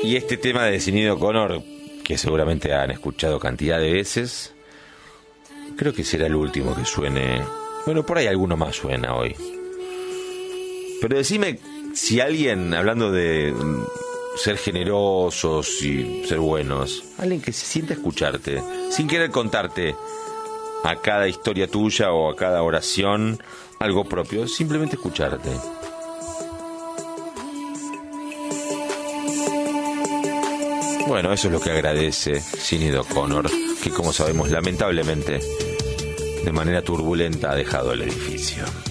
Y este tema de Sinéad O'Connor, que seguramente han escuchado cantidad de veces, creo que será el último que suene. Bueno, por ahí alguno más suena hoy. Pero decime si alguien, hablando de ser generosos y ser buenos, alguien que se sienta a escucharte, sin querer contarte a cada historia tuya o a cada oración algo propio, simplemente escucharte. Bueno, eso es lo que agradece Sinéad O'Connor, que como sabemos lamentablemente de manera turbulenta ha dejado el edificio.